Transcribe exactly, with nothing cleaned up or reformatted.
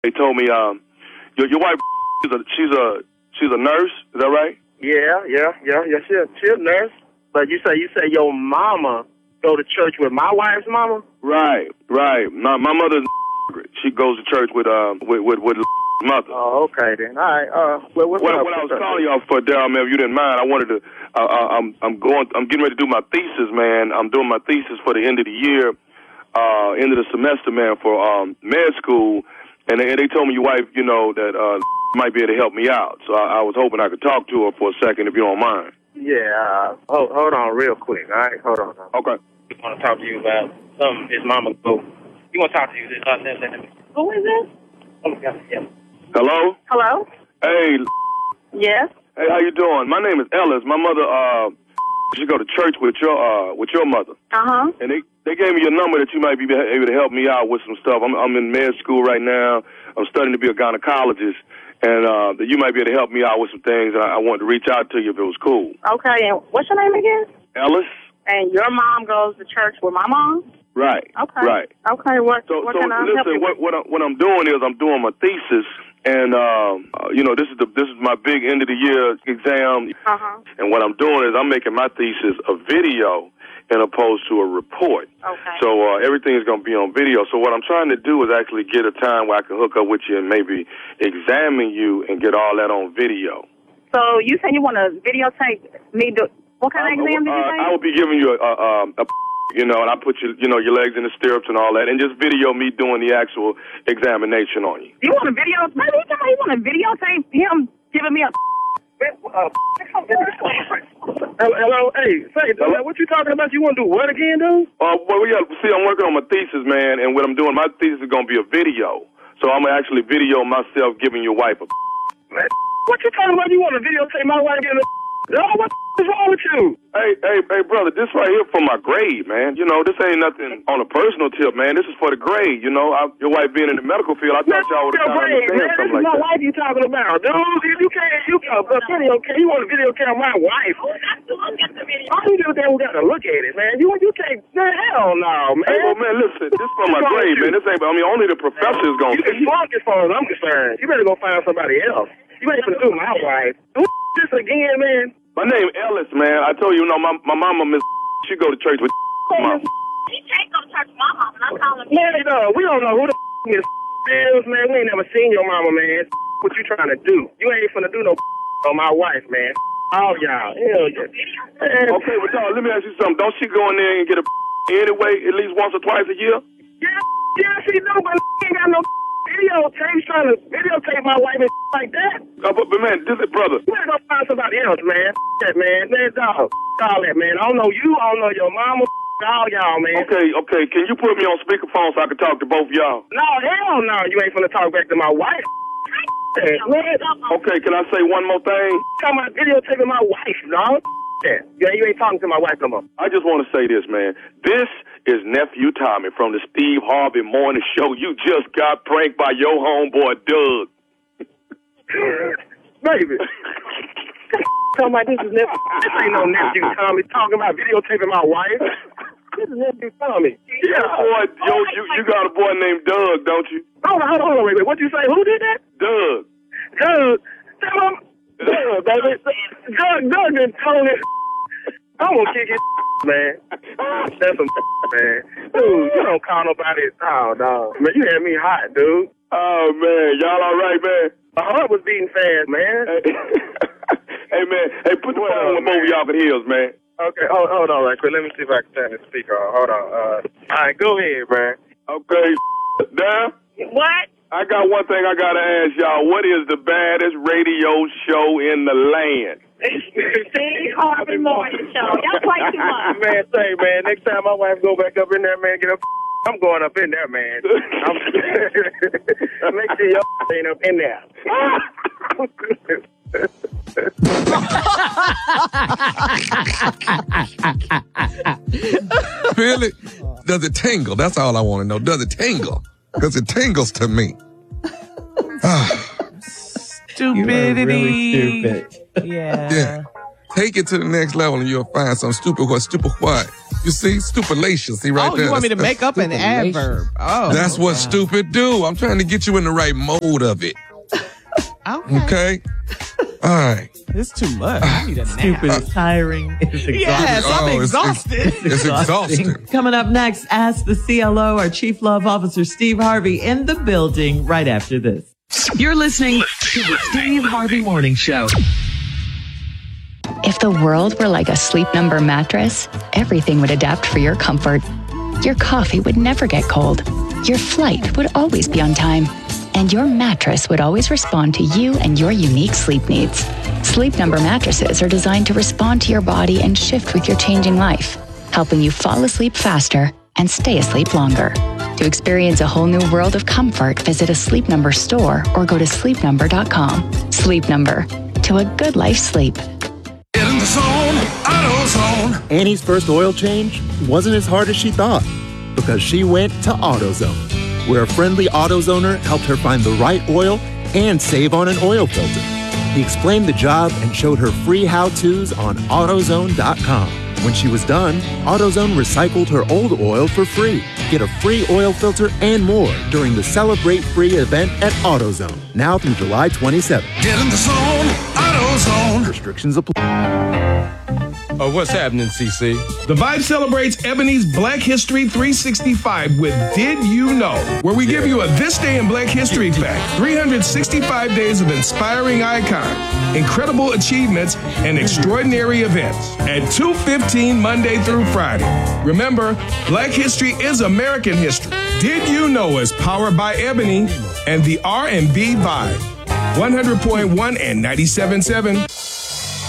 They told me um, your your wife she's a she's a she's a nurse. Is that right? Yeah, yeah, yeah, yeah. She's she's a nurse. But you say you say your mama go to church with my wife's mama? Right, right. My my mother's she goes to church with uh with with, with mother. Oh, okay then. All right. Uh, well, what's what, up? what I was calling y'all for, Darryl, man, if you didn't mind, I wanted to. Uh, uh, I'm I'm going. I'm getting ready to do my thesis, man. I'm doing my thesis for the end of the year, uh, end of the semester, man, for um med school, and they, they told me your wife, you know, that uh might be able to help me out. So I, I was hoping I could talk to her for a second, if you don't mind. Yeah. Uh, hold hold on, real quick. All right. Hold on. Okay. I want to talk to you about something his mama go. You want to talk to you? Uh, Who is this? Oh my God. Yeah. Hello. Hello? Hey. Yes? Hey, how you doing? My name is Ellis. My mother, uh, she go to church with your, uh, with your mother. Uh-huh. And they, they gave me your number that you might be able to help me out with some stuff. I'm, I'm in med school right now. I'm studying to be a gynecologist, and uh, that you might be able to help me out with some things. And I, I wanted to reach out to you if it was cool. Okay, and what's your name again? Ellis. And your mom goes to church with my mom? Right. Okay. Right. Okay. What? So, what so can I help listen. you What, with? what, I, what I'm doing is I'm doing my thesis. And, um, uh, you know, this is the this is my big end of the year exam. Uh-huh. And what I'm doing is I'm making my thesis a video as opposed to a report. Okay. So uh, everything is going to be on video. So what I'm trying to do is actually get a time where I can hook up with you and maybe examine you and get all that on video. So you say you want to videotape me do... What kind of Uh, exam did you uh, say? I will be giving you a, a, a, a you know, and I put you, you know, your legs in the stirrups and all that, and just video me doing the actual examination on you. You want to video... Maybe you you want to videotape him giving me a... Uh, hello, hello, hey, say, Hello? what you talking about? You want to do what again, dude? Uh, well, we got, see, I'm working on my thesis, man, and what I'm doing, my thesis is going to be a video. So I'm going to actually video myself giving your wife a... Man, what you talking about? You want to videotape my wife getting a... No, what is wrong with you? Hey, hey, hey, brother, this right here for my grade, man. You know, this ain't nothing on a personal tip, man. This is for the grade, you know. I, your wife being in the medical field, I thought y'all would have grade, understand man. something This like is my that. wife you talking about, dude. You, you can't, you can't, uh, video, you want to videotape my wife? Oh, that's to look at the video. All you do is we got to look at it, man. You, you can't, man, hell no, man. Hey, well, man, listen, this is for my grade, man. This ain't, I mean, only the professor is going You to can fuck as far as I'm concerned. You better go find somebody else. You ain't gonna do my wife. Do this again, man. My name Ellis, man. I told you, you know, my my mama, Miss, she go to church with mom. He can't go to church with my mom, and I'm calling him. Man, no, we don't know who the Miss is, man. We ain't never seen your mama, man. What you trying to do? You ain't finna do no on my wife, man. All y'all. Hell yeah. Man. Okay, well, dog, let me ask you something. Don't she go in there and get a anyway, at least once or twice a year? Yeah, yeah, she do, but ain't got no videotape trying to videotape my wife and like that. Uh, but, but, man, this is brother. You better go find somebody else, man. That, man. Man, dog. All that, man. I don't know you. I don't know your mama. All y'all, man. Okay, okay. Can you put me on speakerphone so I can talk to both of y'all? No, hell no. You ain't finna talk back to my wife. Man. Okay, can I say one more thing? Talking about videotaping my wife, dog. Yeah, you ain't talking to my wife no more. I just want to say this, man. This is Nephew Tommy from the Steve Harvey Morning Show. You just got pranked by your homeboy, Doug. Baby. Talking about this is nephew. This ain't no nephew Tommy talking about videotaping my wife. This is nephew Tommy. Yeah, boy, yo, you, you got a boy named Doug, don't you? Hold on, hold on, hold on, wait, wait. What you say? Who did that? Doug. Doug. Tell him. Doug, baby. Doug, Doug done told it. I'm gonna kick his man. That's some man. Dude, you don't call nobody. Oh, no. Man, you had me hot, dude. Oh, man. Y'all all right, man? My heart was beating fast, man. Hey, hey man. Hey, put the phone on both of y'all for heels, man. Okay, hold, hold on right quick. Let me see if I can turn the speaker on. Hold on. Uh, all right, go ahead, man. Okay. Now, What? I got one thing I got to ask y'all. What is the baddest radio show in the land? Steve Harvey Morning Show. Y'all play too much. Man, say, man, next time my wife go back up in there, man, get up. I'm going up in there, man. I'm, make sure y'all ain't up in there. Really? Does it tingle? That's all I want to know. Does it tingle? Because it tingles to me. Stupidity. You are really stupid. Yeah. Yeah. Take it to the next level and you'll find some stupid what, stupid what. You see, stupidlacious. See right oh, there. you want me to That's- make up an adverb? Oh, That's what stupid do. I'm trying to get you in the right mode of it. Okay. Okay? All right. It's too much. I need a nap. Stupid is tiring. It's exhausting. Yes, I'm Oh, it's- exhausted. It's, it's exhausting. Coming up next, Ask the C L O, our Chief Love Officer Steve Harvey in the building right after this. You're listening to the Steve Harvey Morning Show. If the world were like a Sleep Number mattress, everything would adapt for your comfort. Your coffee would never get cold. Your flight would always be on time. And your mattress would always respond to you and your unique sleep needs. Sleep Number mattresses are designed to respond to your body and shift with your changing life, helping you fall asleep faster and stay asleep longer. To experience a whole new world of comfort, visit a Sleep Number store or go to sleep number dot com. Sleep Number. To a good life's sleep. Get in the zone, AutoZone. Annie's first oil change wasn't as hard as she thought because she went to AutoZone, where a friendly AutoZoner helped her find the right oil and save on an oil filter. He explained the job and showed her free how-tos on AutoZone dot com. When she was done, AutoZone recycled her old oil for free. Get a free oil filter and more during the Celebrate Free event at AutoZone, now through July twenty-seventh. Get in the zone, AutoZone. Restrictions apply. Oh, what's happening, C C? The Vibe celebrates Ebony's Black History three sixty-five with Did You Know? Where we give you a This Day in Black History fact. three hundred sixty-five days of inspiring icons, incredible achievements, and extraordinary events at two fifteen Monday through Friday. Remember, Black History is American history. Did You Know is powered by Ebony and the R and B Vibe. one hundred point one and ninety-seven point seven